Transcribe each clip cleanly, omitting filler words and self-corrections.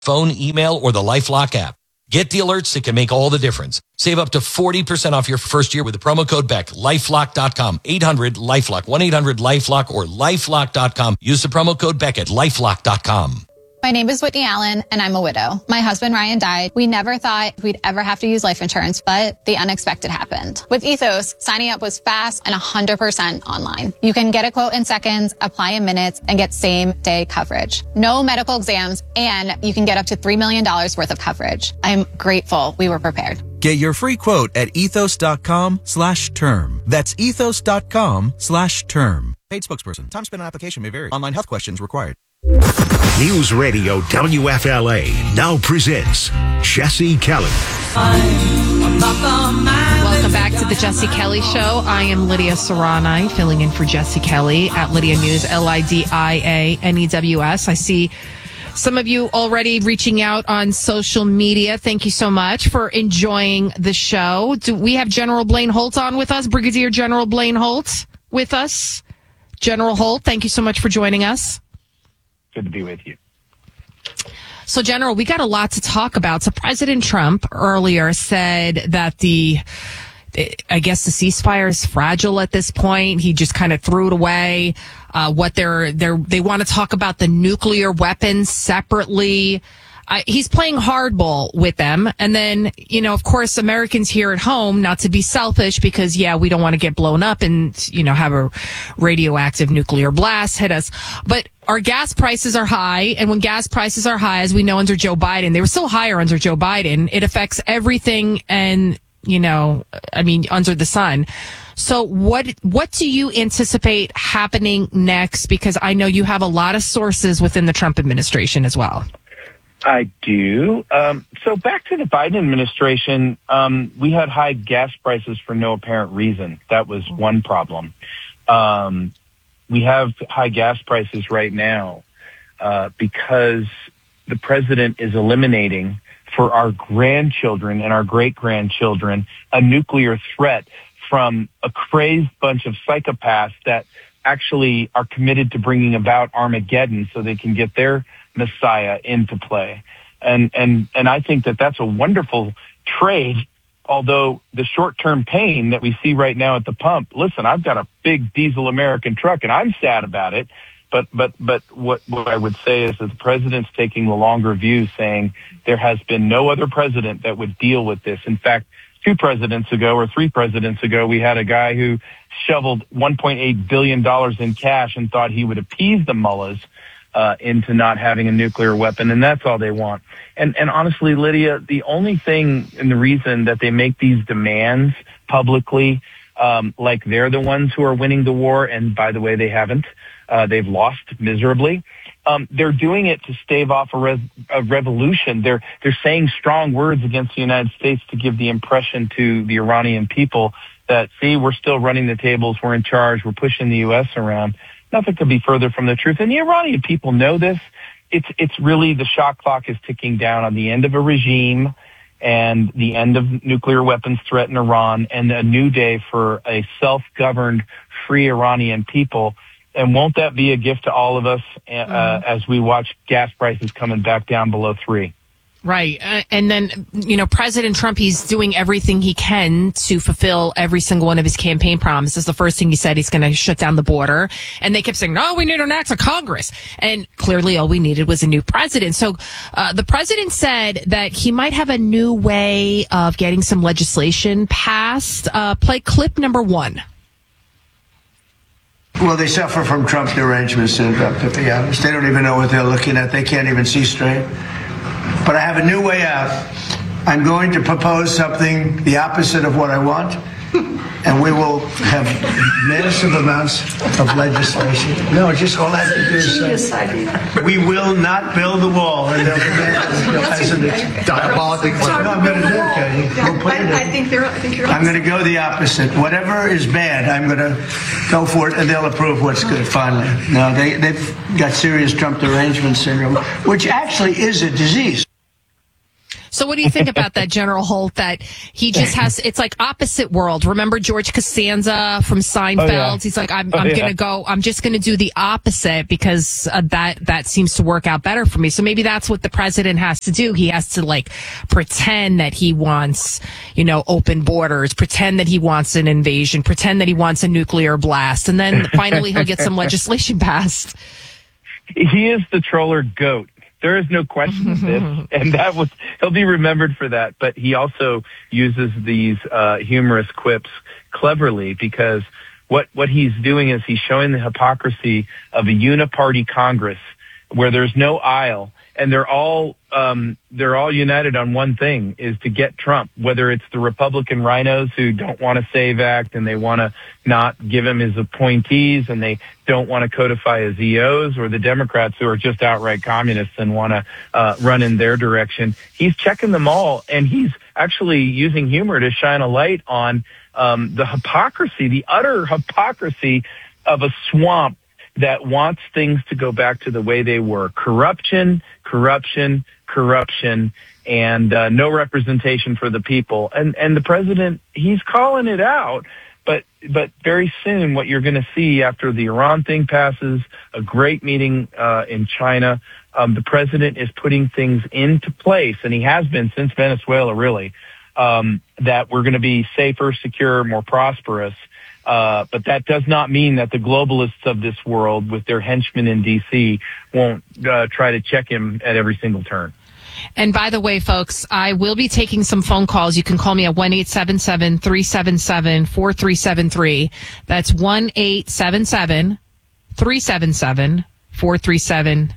phone, email, or the LifeLock app. Get the alerts that can make all the difference. Save up to 40% off your first year with the promo code BECK. LifeLock.com. 800-LifeLock. 1-800-LifeLock or LifeLock.com. Use the promo code BECK at LifeLock.com. My name is Whitney Allen, and I'm a widow. My husband, Ryan, died. We never thought we'd ever have to use life insurance, but the unexpected happened. With Ethos, signing up was fast and 100% online. You can get a quote in seconds, apply in minutes, and get same-day coverage. No medical exams, and you can get up to $3 million worth of coverage. I'm grateful we were prepared. Get your free quote at ethos.com/term. That's ethos.com/term. Paid spokesperson. Time spent on application may vary. Online health questions required. News Radio WFLA now presents Jesse Kelly. Welcome back to the Jesse Kelly Show. I am Lydia Serrani, filling in for Jesse Kelly at Lydia News, LIDIANEWS. I see some of you already reaching out on social media. Thank you so much for enjoying the show. Do we have General Blaine Holt on with us? Brigadier General Blaine Holt with us? General Holt, thank you so much for joining us. Good to be with you. So, General, we got a lot to talk about. So, President Trump earlier said that I guess the ceasefire is fragile at this point. He just kind of threw it away. They want to talk about the nuclear weapons separately. He's playing hardball with them. And then, of course, Americans here at home, not to be selfish because, we don't want to get blown up and, have a radioactive nuclear blast hit us. But our gas prices are high. And when gas prices are high, as we know under Joe Biden, they were still higher under Joe Biden. It affects everything and, under the sun. So what do you anticipate happening next? Because I know you have a lot of sources within the Trump administration as well. I do. So back to the Biden administration, we had high gas prices for no apparent reason. That was one problem. We have high gas prices right now because the president is eliminating for our grandchildren and our great-grandchildren a nuclear threat from a crazed bunch of psychopaths that actually are committed to bringing about Armageddon so they can get their Messiah into play. And I think that that's a wonderful trade, although the short-term pain that we see right now at the pump, listen, I've got a big diesel American truck and I'm sad about it. But what I would say is that the president's taking the longer view, saying there has been no other president that would deal with this. In fact, 2 presidents ago or 3 presidents ago, we had a guy who shoveled $1.8 billion in cash and thought he would appease the mullahs into not having a nuclear weapon, and that's all they want. And honestly, Lydia, the only thing and the reason that they make these demands publicly, like they're the ones who are winning the war, and by the way, they haven't. They've lost miserably. They're doing it to stave off a revolution. They're saying strong words against the United States to give the impression to the Iranian people that, see, we're still running the tables, we're in charge, we're pushing the U.S. around. Nothing could be further from the truth. And the Iranian people know this. It's really the shot clock is ticking down on the end of a regime and the end of nuclear weapons threat in Iran and a new day for a self-governed, free Iranian people. And won't that be a gift to all of us as we watch gas prices coming back down below 3? Right. And then, President Trump, he's doing everything he can to fulfill every single one of his campaign promises. The first thing he said, he's going to shut down the border. And they kept saying, no, we need an act of Congress. And clearly all we needed was a new president. So the president said that he might have a new way of getting some legislation passed. Play clip number 1. Well, they suffer from Trump derangement syndrome, to be honest. They don't even know what they're looking at. They can't even see straight. But I have a new way out. I'm going to propose something the opposite of what I want, and we will have massive amounts of legislation. No, just all I have to do is say, we will not build the wall. And diabolically. No, I'm going to do it, Katie. We'll put it in. I think you're I'm going to go the opposite. Whatever is bad, I'm going to go for it, and they'll approve what's good, finally. No, they've got serious Trump derangement syndrome, which actually is a disease. So what do you think about that, General Holt, that he just has, it's like opposite world. Remember George Costanza from Seinfeld? Oh, yeah. He's like, I'm just going to do the opposite because that seems to work out better for me. So maybe that's what the president has to do. He has to like pretend that he wants, open borders, pretend that he wants an invasion, pretend that he wants a nuclear blast. And then finally he'll get some legislation passed. He is the troller goat. There is no question of this, and he'll be remembered for that. But he also uses these humorous quips cleverly, because what he's doing is he's showing the hypocrisy of a uniparty Congress where there's no aisle, and they're all united on one thing, is to get Trump. Whether it's the Republican rhinos who don't want to SAVE Act and they want to not give him his appointees and they don't want to codify his EOs, or the Democrats who are just outright communists and want to run in their direction. He's checking them all, and he's actually using humor to shine a light on the hypocrisy, the utter hypocrisy of a swamp that wants things to go back to the way they were. Corruption, and no representation for the people. And the president, he's calling it out. But very soon, what you're going to see after the Iran thing passes, a great meeting in China, the president is putting things into place, and he has been since Venezuela, really, that we're going to be safer, secure, more prosperous. But that does not mean that the globalists of this world with their henchmen in D.C. won't try to check him at every single turn. And by the way, folks, I will be taking some phone calls. You can call me at 1-877-377-4373. That's 1-877-377-4373.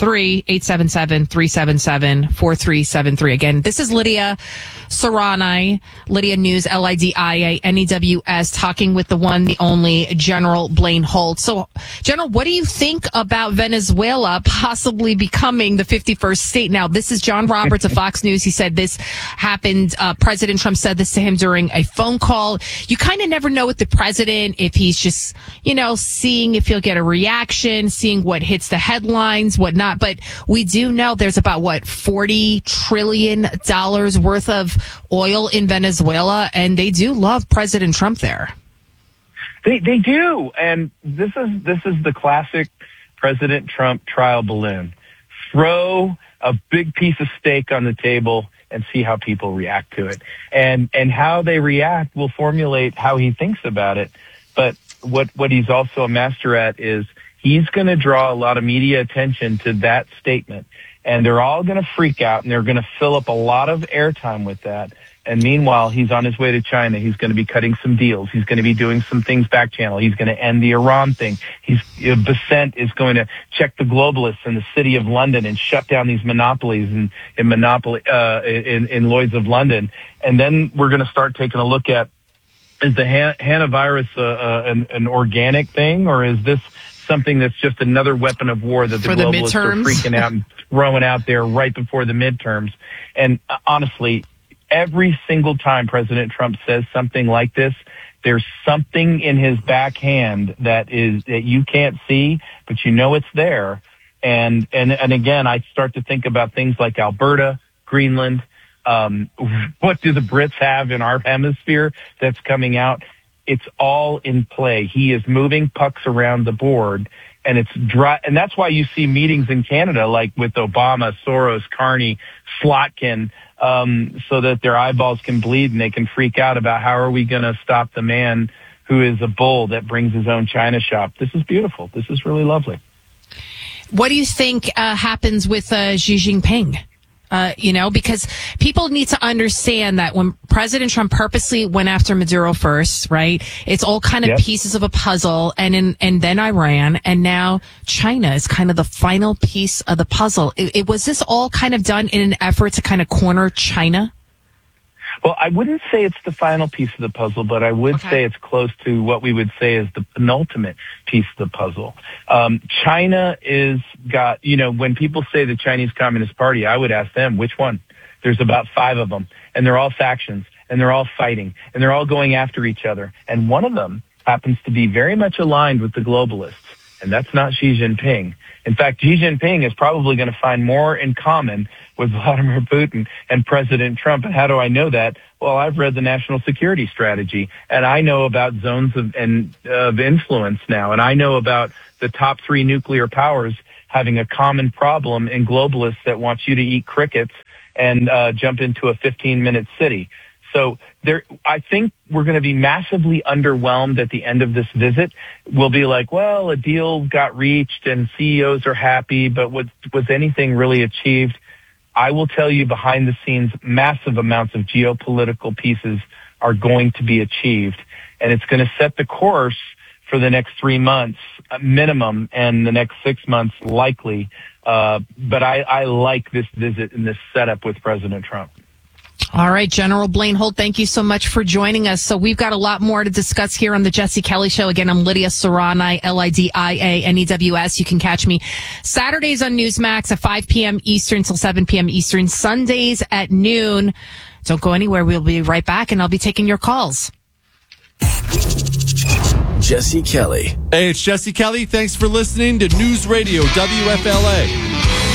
877-377-4373. Again, this is Lydia Serrani, Lydia News, LIDIA-NEWS, talking with the one, the only General Blaine Holt. So, General, what do you think about Venezuela possibly becoming the 51st state? Now, this is John Roberts of Fox News. He said this happened. President Trump said this to him during a phone call. You kind of never know with the president if he's just, seeing if he'll get a reaction, seeing what hits the headlines, what not. But we do know there's about, $40 trillion worth of oil in Venezuela, and they do love President Trump there. They do, and this is the classic President Trump trial balloon. Throw a big piece of steak on the table and see how people react to it. And how they react will formulate how he thinks about it. But what he's also a master at is he's going to draw a lot of media attention to that statement, and they're all going to freak out, and they're going to fill up a lot of airtime with that. And meanwhile, he's on his way to China. He's going to be cutting some deals. He's going to be doing some things back channel. He's going to end the Iran thing. Bessent is going to check the globalists in the city of London and shut down these monopolies in Lloyd's of London. And then we're going to start taking a look at, is the Hana virus an organic thing, or is this something that's just another weapon of war that the globalists are freaking out and throwing out there right before the midterms? And honestly, every single time President Trump says something like this, there's something in his backhand that you can't see, but it's there. And again, I start to think about things like Alberta, Greenland. What do the Brits have in our hemisphere that's coming out? It's all in play. He is moving pucks around the board, and it's dry. And that's why you see meetings in Canada, like with Obama, Soros, Carney, Slotkin, so that their eyeballs can bleed and they can freak out about how are we going to stop the man who is a bull that brings his own China shop. This is beautiful. This is really lovely. What do you think happens with Xi Jinping? Because people need to understand that when President Trump purposely went after Maduro first, right? It's all kind of pieces of a puzzle, and then Iran, and now China is kind of the final piece of the puzzle. Was this all kind of done in an effort to kind of corner China? Well, I wouldn't say it's the final piece of the puzzle, but I would say it's close to what we would say is the penultimate piece of the puzzle. China is got, when people say the Chinese Communist Party, I would ask them, which one? There's about 5 of them, and they're all factions, and they're all fighting, and they're all going after each other. And one of them happens to be very much aligned with the globalists, and that's not Xi Jinping. In fact, Xi Jinping is probably going to find more in common with Vladimir Putin and President Trump. And how do I know that? Well, I've read the national security strategy, and I know about zones of influence now, and I know about the top 3 nuclear powers having a common problem in globalists that want you to eat crickets and jump into a 15-minute city. So I think we're going to be massively underwhelmed at the end of this visit. We'll be like, well, a deal got reached and CEOs are happy, but was anything really achieved? I will tell you, behind the scenes, massive amounts of geopolitical pieces are going to be achieved, and it's going to set the course for the next 3 months minimum and the next 6 months likely. But I like this visit and this setup with President Trump. All right, General Blaine Holt, thank you so much for joining us. So we've got a lot more to discuss here on the Jesse Kelly Show. Again, I'm Lydia Serrani, LIDIANEWS. You can catch me Saturdays on Newsmax at 5 p.m. Eastern till 7 p.m. Eastern, Sundays at noon. Don't go anywhere. We'll be right back, and I'll be taking your calls. Jesse Kelly. Hey, it's Jesse Kelly. Thanks for listening to News Radio WFLA.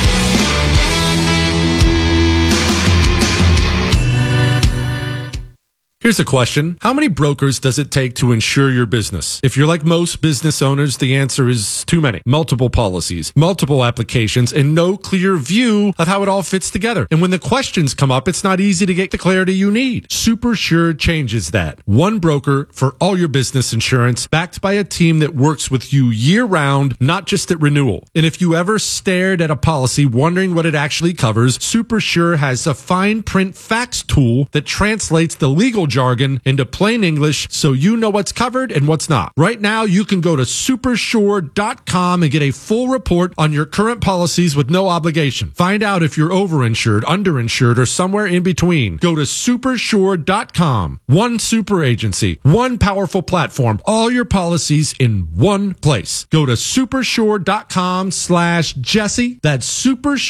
Here's a question. How many brokers does it take to insure your business? If you're like most business owners, the answer is too many. Multiple policies, multiple applications, and no clear view of how it all fits together. And when the questions come up, it's not easy to get the clarity you need. SuperSure changes that. One broker for all your business insurance, backed by a team that works with you year-round, not just at renewal. And if you ever stared at a policy wondering what it actually covers, SuperSure has a fine print facts tool that translates the legal jargon into plain English so you know what's covered and what's not. Right now, you can go to supersure.com and get a full report on your current policies with no obligation. Find out if you're overinsured, underinsured, or somewhere in between. Go to supersure.com. One super agency, one powerful platform, all your policies in one place. Go to supersure.com/Jesse. That's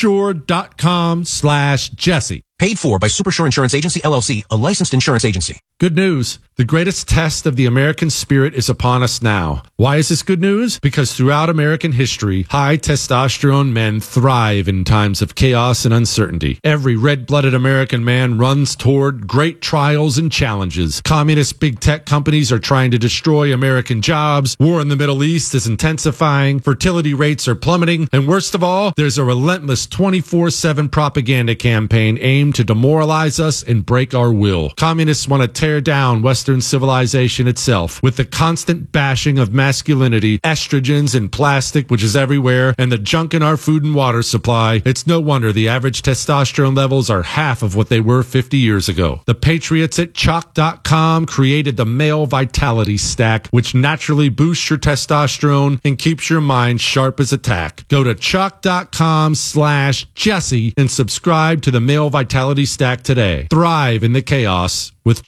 supersure.com/Jesse. Paid for by Supersure Insurance Agency, LLC, a licensed insurance agency. Good news. The greatest test of the American spirit is upon us now. Why is this good news? Because throughout American history, high testosterone men thrive in times of chaos and uncertainty. Every red-blooded American man runs toward great trials and challenges. Communist big tech companies are trying to destroy American jobs. War in the Middle East is intensifying. Fertility rates are plummeting. And worst of all, there's a relentless 24/7 propaganda campaign aimed to demoralize us and break our will. Communists want to tear down Western civilization itself with the constant bashing of masculinity, estrogens, and plastic, which is everywhere, and the junk in our food and water supply. It's no wonder the average testosterone levels are half of what they were 50 years ago. The patriots at Chalk.com created the Male Vitality Stack, which naturally boosts your testosterone and keeps your mind sharp as a tack. Go to Chalk.com/Jesse and subscribe to the Male Vitality Stack today. Thrive in the chaos with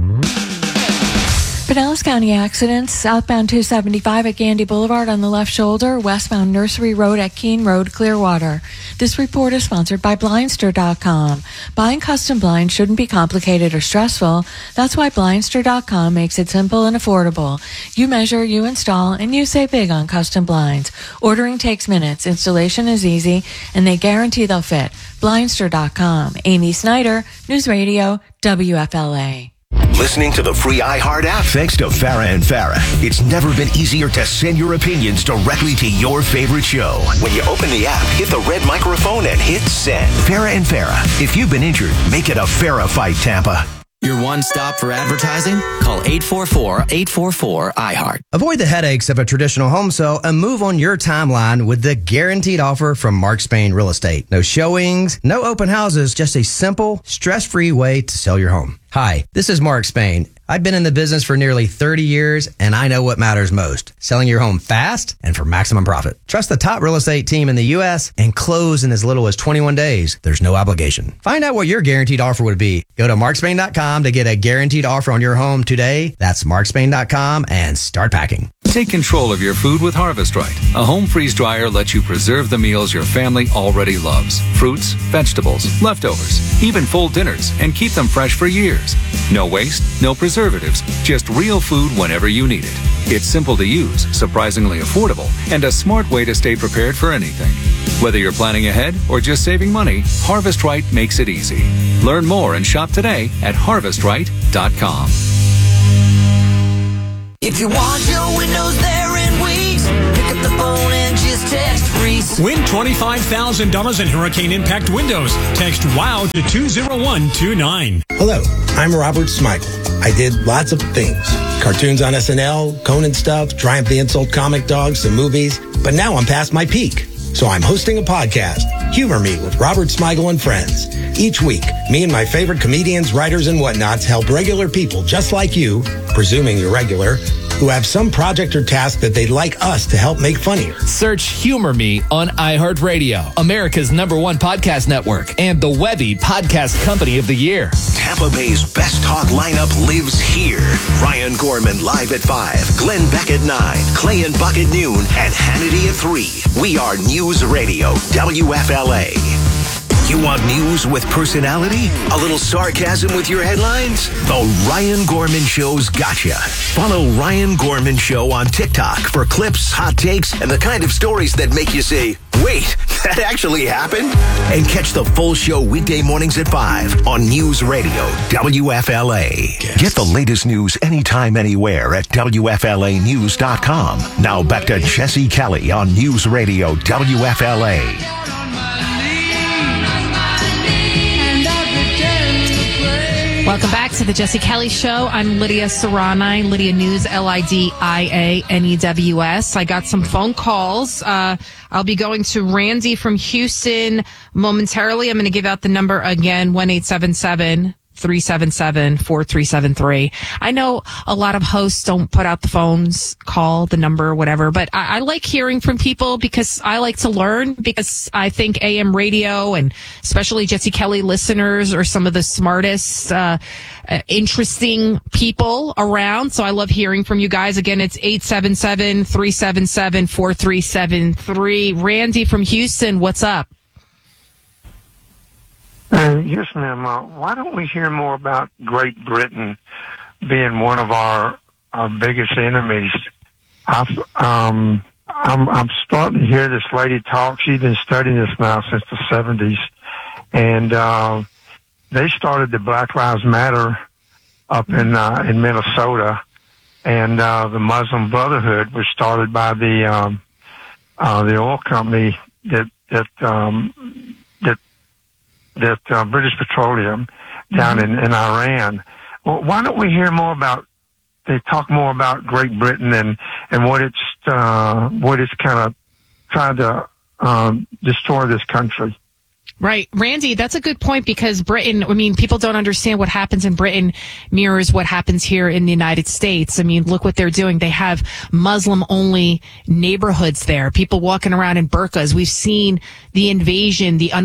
Pinellas County accidents, southbound 275 at Gandy Boulevard on the left shoulder, westbound Nursery Road at Keene Road, Clearwater. This report is sponsored by Blindster.com. Buying custom blinds shouldn't be complicated or stressful. That's why Blindster.com makes it simple and affordable. You measure, you install, and you save big on custom blinds. Ordering takes minutes, installation is easy, and they guarantee they'll fit. Blindster.com. Amy Snyder, News Radio, WFLA. Listening to the free iHeart app thanks to Farah and Farah. It's never been easier to send your opinions directly to your favorite show. When you open the app, hit the red microphone and hit send. Farah and Farah. If you've been injured, make it a Farah fight, Tampa. Your one stop for advertising? Call 844-844-iHeart. Avoid the headaches of a traditional home sale and move on your timeline with the guaranteed offer from Mark Spain Real Estate. No showings, no open houses, just a simple, stress-free way to sell your home. Hi, this is Mark Spain. I've been in the business for nearly 30 years, and I know what matters most. Selling your home fast and for maximum profit. Trust the top real estate team in the U.S. and close in as little as 21 days. There's no obligation. Find out what your guaranteed offer would be. Go to markspain.com to get a guaranteed offer on your home today. That's markspain.com and start packing. Take control of your food with Harvest Right. A home freeze dryer lets you preserve the meals your family already loves. Fruits, vegetables, leftovers, even full dinners, and keep them fresh for years. No waste, no preservatives, just real food whenever you need it. It's simple to use, surprisingly affordable, and a smart way to stay prepared for anything. Whether you're planning ahead or just saving money, Harvest Right makes it easy. Learn more and shop today at harvestright.com. If you want your windows there in weeks, pick up the phone and just text Reese. Win $25,000 in Hurricane Impact windows. Text WOW to 20129. Hello, I'm Robert Smigel. I did lots of things. Cartoons on SNL, Conan stuff, Triumph the Insult comic dogs, some movies. But now I'm past my peak. So I'm hosting a podcast, Humor Me with Robert Smigel and Friends. Each week, me and my favorite comedians, writers, and whatnots help regular people just like you, presuming you're regular, who have some project or task that they'd like us to help make funnier. Search Humor Me on iHeartRadio, America's #1 podcast network, and the Webby Podcast Company of the Year. Tampa Bay's best talk lineup lives here. Ryan Gorman live at 5, Glenn Beck at 9, Clay and Buck at noon, and Hannity at 3. We are News Radio, WFLA. You want news with personality? A little sarcasm with your headlines? The Ryan Gorman Show's gotcha. Follow Ryan Gorman Show on TikTok for clips, hot takes, and the kind of stories that make you say, wait, that actually happened? And catch the full show weekday mornings at 5 on News Radio, WFLA. Get the latest news anytime, anywhere at WFLAnews.com. Now back to Jesse Kelly on News Radio, WFLA. Welcome back to the Jesse Kelly Show. I'm Lydia Serrani, Lydia News, LIDIANEWS. I got some phone calls. I'll be going to Randy from Houston momentarily. I'm going to give out the number again, 1-877-377-4373. I know a lot of hosts don't put out the phones, call the number, whatever, but I like hearing from people because I like to learn, because I think AM radio and especially Jesse Kelly listeners are some of the smartest, interesting people around. So I love hearing from you guys. Again, it's 877-377-4373. Randy from Houston, what's up? Yes, ma'am. Why don't we hear more about Great Britain being one of our biggest enemies? I'm starting to hear this lady talk. She's been studying this now since the 70s, and they started the Black Lives Matter up in Minnesota, and the Muslim Brotherhood was started by the oil company that British Petroleum down in Iran. Well, why don't we hear more about? They talk more about Great Britain and what it's kind of trying to destroy this country. Right. Randy, that's a good point, because Britain, I mean, people don't understand what happens in Britain mirrors what happens here in the United States. I mean, look what they're doing. They have Muslim-only neighborhoods there, people walking around in burqas. We've seen the invasion, the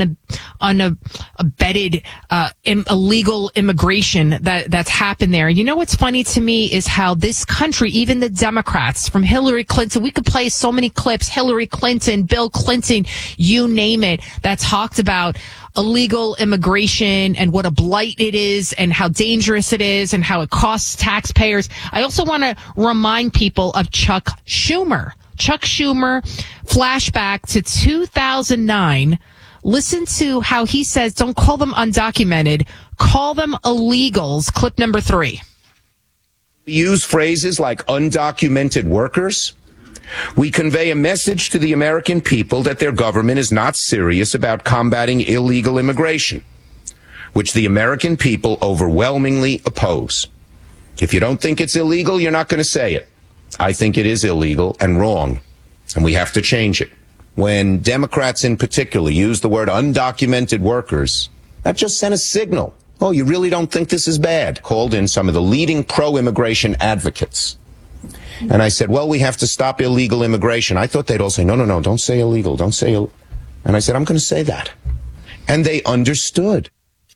unabetted illegal immigration that's happened there. You know what's funny to me is how this country, even the Democrats, from Hillary Clinton, we could play so many clips, Hillary Clinton, Bill Clinton, you name it, that talked about illegal immigration and what a blight it is and how dangerous it is and how it costs taxpayers. I also want to remind people of Chuck Schumer. Chuck Schumer, flashback to 2009. Listen to how he says, don't call them undocumented, call them illegals. Clip number 3. We use phrases like undocumented workers. We convey a message to the American people that their government is not serious about combating illegal immigration, which the American people overwhelmingly oppose. If you don't think it's illegal, you're not going to say it. I think it is illegal and wrong, and we have to change it. When Democrats in particular use the word undocumented workers, that just sent a signal. Oh, you really don't think this is bad? Called in some of the leading pro-immigration advocates. And I said, well, we have to stop illegal immigration. I thought they'd all say, no, don't say illegal, don't say illegal. And I said, I'm going to say that. And they understood.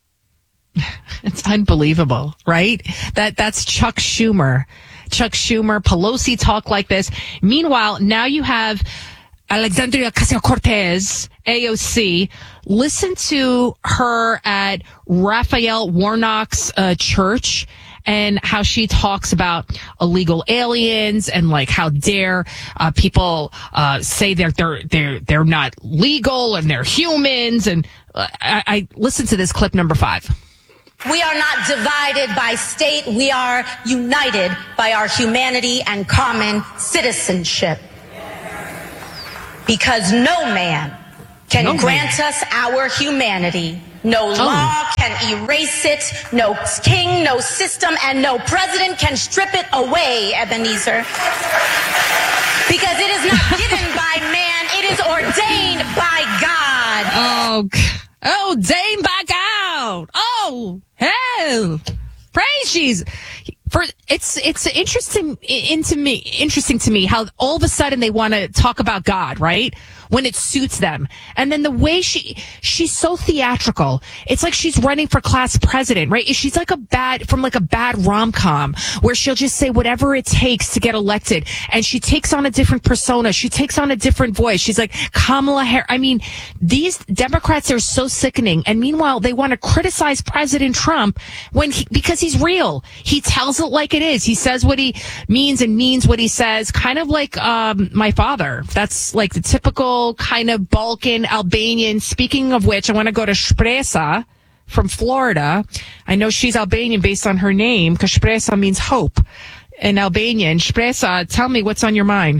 It's unbelievable, right? That's Chuck Schumer. Chuck Schumer, Pelosi talk like this. Meanwhile, now you have Alexandria Ocasio-Cortez, AOC. Listen to her at Raphael Warnock's church. and how she talks about illegal aliens and like how dare people say they're not legal and they're humans. And I listened to this clip number 5. We are not divided by state. We are united by our humanity and common citizenship. Because no man can grant us our humanity. No law can erase it. No king, no system, and no president can strip it away, Ebenezer. Because it is not given by man. It is ordained by God. Oh, ordained by God. Oh, hell. Praise Jesus. It's interesting to me how all of a sudden they want to talk about God, right? When it suits them. And then the way she's so theatrical. It's like she's running for class president, right? She's like a bad rom-com where she'll just say whatever it takes to get elected. And she takes on a different persona. She takes on a different voice. She's like Kamala Harris. I mean, these Democrats are so sickening. And meanwhile, they want to criticize President Trump because he's real. He tells it like it is. He says what he means and means what he says. Kind of like, my father. That's like the typical kind of Balkan Albanian. Speaking of which, I want to go to Shpresa from Florida. I know she's Albanian based on her name because Shpresa means hope in Albanian. Shpresa, tell me what's on your mind.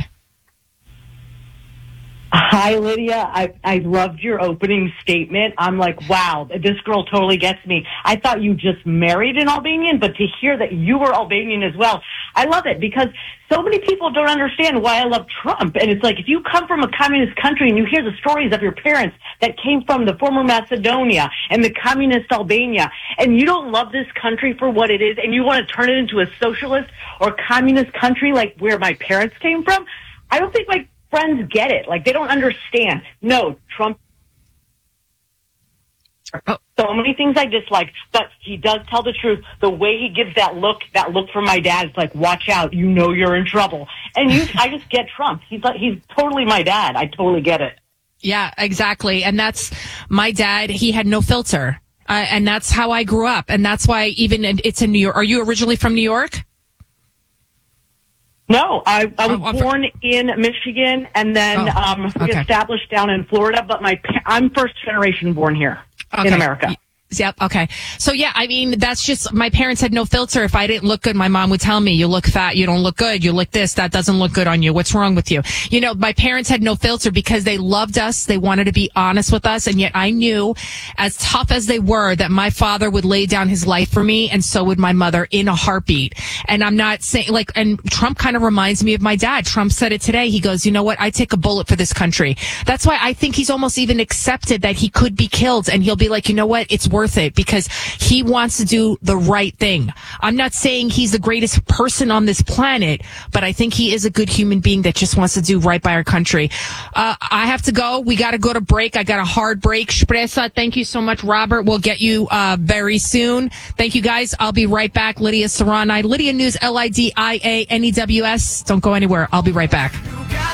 Hi, Lydia. I loved your opening statement. I'm like, wow, this girl totally gets me. I thought you just married an Albanian, but to hear that you were Albanian as well, I love it because so many people don't understand why I love Trump. And it's like, if you come from a communist country and you hear the stories of your parents that came from the former Macedonia and the communist Albania, and you don't love this country for what it is, and you want to turn it into a socialist or communist country like where my parents came from, I don't think my friends get it. Like, they don't understand. No, Trump. So many things I dislike, but he does tell the truth. The way he gives that look from my dad, it's like, watch out, you know you're in trouble. And I just get Trump. He's totally my dad. I totally get it. Yeah, exactly. And that's my dad. He had no filter. And that's how I grew up. And that's why it's in New York. Are you originally from New York? No, I was born in Michigan and then established down in Florida, but I'm first generation born here in America. Yep. Okay. So yeah, I mean, that's just, my parents had no filter. If I didn't look good, my mom would tell me, you look fat, you don't look good, you look this, that doesn't look good on you. What's wrong with you? You know, my parents had no filter because they loved us. They wanted to be honest with us. And yet I knew, as tough as they were, that my father would lay down his life for me. And so would my mother in a heartbeat. And I'm not saying and Trump kind of reminds me of my dad. Trump said it today. He goes, you know what? I take a bullet for this country. That's why I think he's almost even accepted that he could be killed. And he'll be like, you know what? It's worth it because he wants to do the right thing. I'm not saying he's the greatest person on this planet, but I think he is a good human being that just wants to do right by our country. I have to go. We got to go to break. I got a hard break. Shpresa, thank you so much, Robert. We'll get you very soon. Thank you, guys. I'll be right back. Lydia Serrani, Lydia News, LIDIANEWS. Don't go anywhere. I'll be right back.